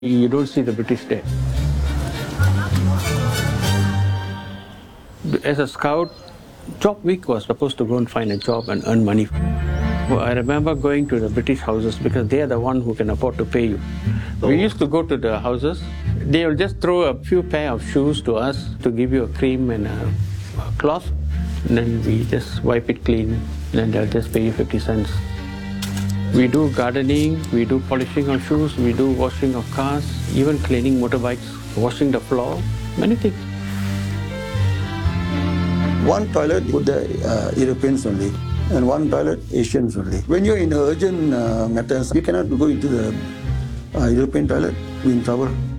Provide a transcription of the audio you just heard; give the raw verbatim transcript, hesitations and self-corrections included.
You don't see the British there. As a scout, job week was supposed to go and find a job and earn money. Well, I remember going to the British houses because they are the one who can afford to pay you. We used to go to the houses. They will just throw a few pair of shoes to us to give you a cream and a, a cloth. And then we just wipe it clean. Then they'll just pay you fifty cents. We do gardening, we do polishing of shoes, we do washing of cars, even cleaning motorbikes, washing the floor, many things. One toilet with the uh, Europeans only, and one toilet Asians only. When you're in urgent uh, matters, you cannot go into the uh, European toilet, you're in trouble.